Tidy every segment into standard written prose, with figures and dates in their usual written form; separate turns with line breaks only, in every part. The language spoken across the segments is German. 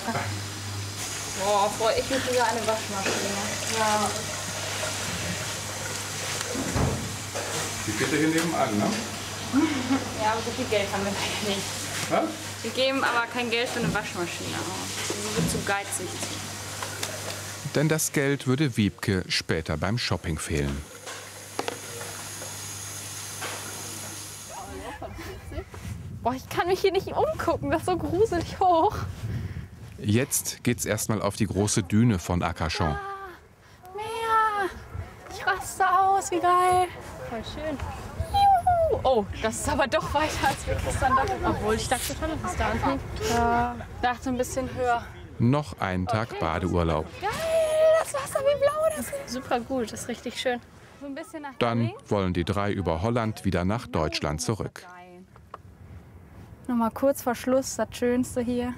Boah, freue ich mich über eine Waschmaschine. Ja.
Die geht ja hier nebenan, ne?
Ja, aber so viel Geld haben wir leider nicht.
Was?
Wir geben aber kein Geld für eine Waschmaschine aus. Wir sind zu geizig.
Denn das Geld würde Wiebke später beim Shopping fehlen.
Boah, ich kann mich hier nicht umgucken, das ist so gruselig hoch.
Jetzt geht's erstmal auf die große Düne von Arcachon.
Meer! Ich raste aus, wie geil. Voll schön. Juhu. Oh, das ist aber doch weiter, als wir gestern dachten. Obwohl, ich dachte schon, das ist da unten. Ja, dachte ein bisschen höher.
Noch ein Tag Badeurlaub.
Geil, das Wasser, wie blau das ist. Super gut, das ist richtig schön. So ein bisschen nach
Dann
links.
wollen die drei über Holland wieder nach Deutschland zurück.
Nochmal kurz vor Schluss, das Schönste hier.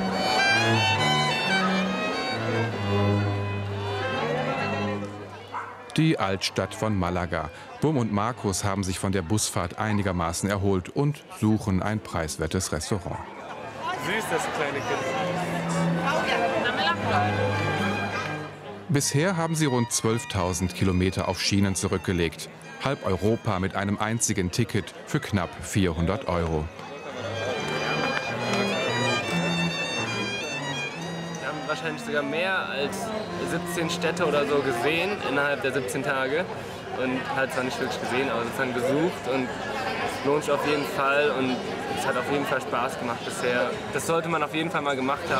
Die Altstadt von Malaga. Bum und Markus haben sich von der Busfahrt einigermaßen erholt und suchen ein preiswertes Restaurant.
Süß, das kleine Kind.
Bisher haben sie rund 12.000 Kilometer auf Schienen zurückgelegt. Halb Europa mit einem einzigen Ticket für knapp 400 €.
Wir haben wahrscheinlich sogar mehr als 17 Städte oder so gesehen innerhalb der 17 Tage. Und halt zwar nicht wirklich gesehen, aber sozusagen besucht. Und es lohnt sich auf jeden Fall und es hat auf jeden Fall Spaß gemacht bisher. Das sollte man auf jeden Fall mal gemacht haben.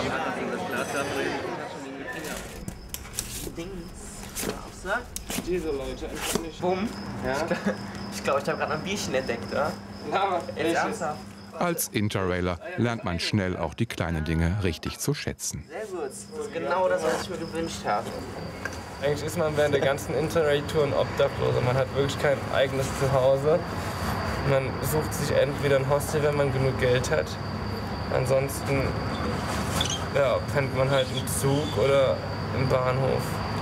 Diese Leute, einfach nicht.
Bumm.
Ja?
Ich glaube, ich habe gerade ein Bierchen entdeckt, oder?
Na,
Ernsthaft?
Als Interrailer lernt man schnell auch die kleinen Dinge richtig zu schätzen.
Sehr gut. Das ist genau das, was ich mir gewünscht habe.
Eigentlich ist man während der ganzen Interrail-Tour ein Obdachloser. Man hat wirklich kein eigenes Zuhause. Man sucht sich entweder ein Hostel, wenn man genug Geld hat. Ansonsten ja, pennt man halt im Zug oder im Bahnhof.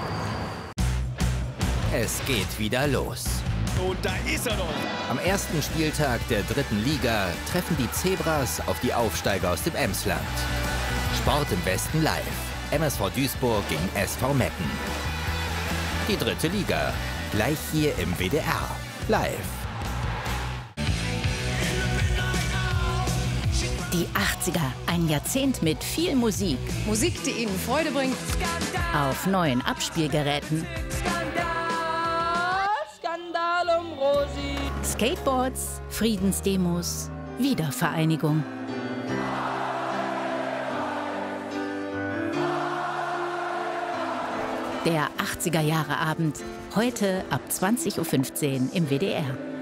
Es geht wieder los.
Und da ist er doch.
Am ersten Spieltag der 3. Liga treffen die Zebras auf die Aufsteiger aus dem Emsland. Sport im Westen live. MSV Duisburg gegen SV Meppen. Die 3. Liga, gleich hier im WDR. Live.
Die 80er, ein Jahrzehnt mit viel Musik.
Musik, die Ihnen Freude bringt.
Auf neuen Abspielgeräten.
Skandal um Rosi.
Skateboards, Friedensdemos, Wiedervereinigung. Der 80er-Jahre-Abend, heute ab 20:15 Uhr im WDR.